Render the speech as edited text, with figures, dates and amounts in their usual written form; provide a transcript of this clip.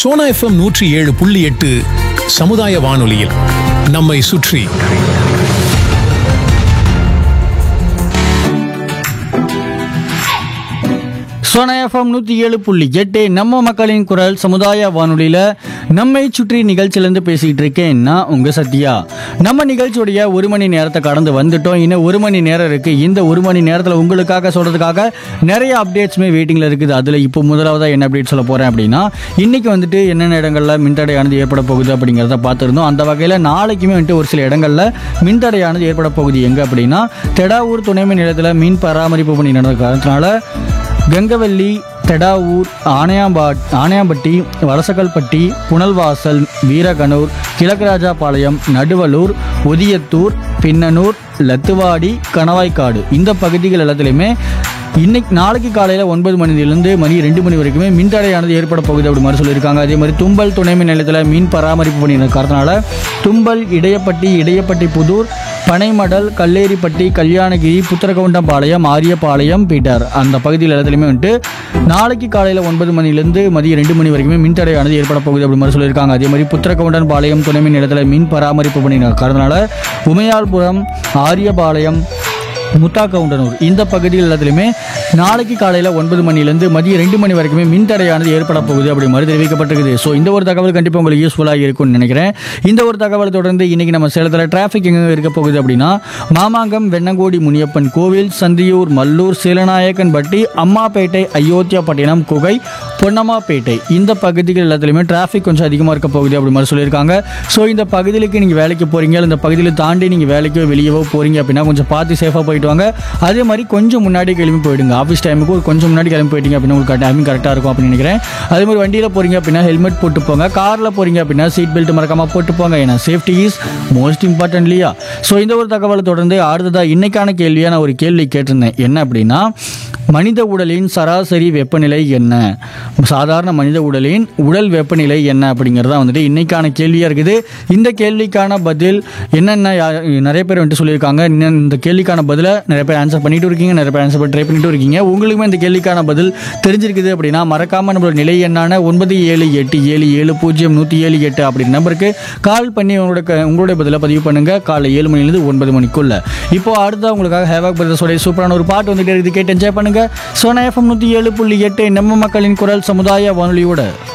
Sona FM 107.8 சமுதாய வானொலியில் நம்மை சுற்றி. சோனா எஃப்எம் 107.8 நம்ம மக்களின் குரல் சமுதாய வானொலியில் நம்மை சுற்றி நிகழ்ச்சியிலேருந்து பேசிக்கிட்டு இருக்கேன் நான் உங்கள் சத்யா. நம்ம நிகழ்ச்சியுடைய 1 மணி நேரத்தை கடந்து வந்துட்டோம். இன்னும் 1 மணி நேரம் இருக்குது. இந்த 1 மணி நேரத்தில் உங்களுக்காக சொல்கிறதுக்காக நிறைய அப்டேட்ஸுமே வெயிட்டிங்கில் இருக்குது. அதில் இப்போ முதலாவதாக என்ன அப்டேட் சொல்ல போகிறேன் அப்படின்னா, இன்றைக்கி வந்துட்டு என்னென்ன இடங்களில் மின்தடையானது ஏற்பட போகுது அப்படிங்கிறத பார்த்துருந்தோம். அந்த வகையில் நாளைக்குமே வந்துட்டு ஒரு சில இடங்களில் மின்தடையானது ஏற்பட போகுது. எங்கே அப்படின்னா, தெடாவூர் துணை மின் நிலையத்தில் மின் பராமரிப்பு பணி நடந்த காரணத்தினால கங்கவல்லி, தெடாவூர், ஆணையாம்பட்டி, வலசக்கல்பட்டி, புனல்வாசல், வீரகனூர், கிழக்குராஜாபாளையம், நடுவலூர், ஒதியத்தூர், பின்னனூர், லத்துவாடி, கணவாய்க்காடு இந்த பகுதிகள் எல்லாத்துலேயுமே நாளைக்கு காலையில் 9 மணிலிருந்து மணி 2 மணி வரைக்குமே மின்தடையானது ஏற்பட போகுது அப்படி மாதிரி சொல்லியிருக்காங்க. அதே மாதிரி தும்பல் துணை மின் நிலையத்தில் மீன் பராமரிப்பு பண்ணி காரணத்தினால தும்பல், இடையப்பட்டி புதூர், பனைமடல், கல்லேரிப்பட்டி, கல்யாணகிரி, புத்திரகவுண்டம்பாளையம், ஆரியபாளையம், பீட்டர் அந்த பகுதியில் எல்லாத்துலேயுமே வந்துட்டு நாளைக்கு காலையில் 9 மணிலேருந்து மதியம் 2 மணி வரைக்குமே மின்தடையானது ஏற்பட போகுது அப்படி மாதிரி சொல்லியிருக்காங்க. அதே மாதிரி புத்திரகவுண்டம்பாளையம் துணை மின் நிலையத்தில் மீன் பராமரிப்பு பண்ணி காரணத்தினால உமையாள்புரம், ஆரியபாளையம், முத்தாக்கவுண்டனூர் இந்த பகுதிகள் எல்லாத்துலேயுமே நாளைக்கு காலையில் 9 மணிலேருந்து மதியம் 2 மணி வரைக்குமே மின்தடையானது ஏற்பட போகுது அப்படி மாதிரி தெரிவிக்கப்பட்டிருக்குது. ஸோ இந்த ஒரு தகவல் கண்டிப்பாக உங்களுக்கு யூஸ்ஃபுல்லாக இருக்கும்னு நினைக்கிறேன். இந்த ஒரு தகவலை தொடர்ந்து இன்றைக்கி நம்ம சேலத்தில் டிராஃபிக் எங்கே இருக்க போகுது அப்படின்னா, மாமாங்கம், வெண்ணங்கோடி முனியப்பன் கோவில், சந்தியூர், மல்லூர், சீலநாயக்கன்பட்டி, அம்மாப்பேட்டை, அயோத்தியாப்பட்டினம், குகை, பொன்னம்மாப்பேட்டை இந்த பகுதிகள் எல்லாத்துலேயுமே டிராஃபிக் கொஞ்சம் அதிகமாக இருக்க போகுது அப்படி மாதிரி சொல்லியிருக்காங்க. ஸோ இந்த பகுதிகளுக்கு நீங்கள் வேலைக்கு போகிறீங்க, இந்த பகுதியில் தாண்டி நீங்கள் வேலைக்கோ வெளியவோ போகிறீங்க அப்படின்னா கொஞ்சம் பார்த்து சேஃபாக போயிட்டு வாங்க. அதே மாதிரி கொஞ்சம் முன்னாடி கிளம்பி போயிடுங்க. ஆஃபீஸ் டைமுக்கு ஒரு கொஞ்சம் முன்னாடி கிளம்பி போயிட்டீங்க அப்படின்னா உங்களுக்கு டைமிங் கரெக்டாக இருக்கும் அப்படின்னு நினைக்கிறேன். அதே மாதிரி வண்டியில் போகிறீங்க அப்படின்னா ஹெல்மெட் போட்டு போங்க. காரில் போகிறீங்க அப்படின்னா சீட் பெல்ட் மறக்காமல் போட்டு போங்க. ஏன்னா சேஃப்டி இஸ் மோஸ்ட் இம்பார்ட்டன்ட் இல்லையா? ஸோ இந்த ஒரு தகவலை தொடர்ந்து அடுத்ததாக இன்னைக்கான கேள்வியாக நான் ஒரு கேள்வி கேட்டிருந்தேன். என்ன அப்படின்னா, மனித உடலின் சராசரி வெப்பநிலை என்ன? சாதாரண மனித உடலின் உடல் வெப்பநிலை என்ன அப்படிங்கிறதா வந்துட்டு இன்னைக்கான கேள்வியாக இருக்குது. இந்த கேள்விக்கான பதில் என்னென்ன நிறைய பேர் வந்துட்டு சொல்லியிருக்காங்க. இந்த கேள்விக்கான பதிலை நிறைய பேர் ஆன்சர் பண்ணிட்டு இருக்கீங்க, நிறைய பேர் ஆன்சர் ட்ரை பண்ணிட்டு இருக்கீங்க. உங்களுக்குமே இந்த கேள்விக்கான பதில் தெரிஞ்சிருக்குது அப்படின்னா மறக்காமல் நம்மளோட நிலை என்னான 9787070178 அப்படி நம்பருக்கு கால் பண்ணி உங்களுடைய பதிலை பதிவு பண்ணுங்க. காலை 7 மணிலேருந்து 9 மணிக்குள்ள. இப்போ அடுத்த உங்களுக்காக ஹேவாக் பிரதர்ஸோட சூப்பரான ஒரு பாட்டு வந்துட்டு இருக்குது. கேட்டு என்ஜாய் பண்ணுங்க. சோனா எஃப்எம் 107.8 நம்ம மக்களின் குரல் சமுதாய வானொலியோட.